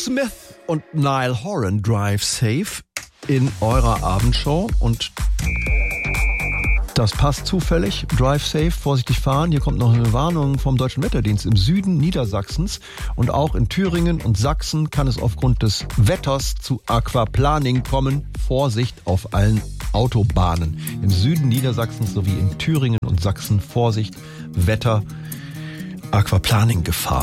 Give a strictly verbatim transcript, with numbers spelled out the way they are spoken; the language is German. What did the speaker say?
Smith und Niall Horan, Drive Safe, in eurer Abendshow. Und das passt zufällig. Drive Safe, vorsichtig fahren. Hier kommt noch eine Warnung vom Deutschen Wetterdienst. Im Süden Niedersachsens und auch in Thüringen und Sachsen kann es aufgrund des Wetters zu Aquaplaning kommen. Vorsicht auf allen Autobahnen. Im Süden Niedersachsens sowie in Thüringen und Sachsen Vorsicht, Wetter, Aquaplaning-Gefahr.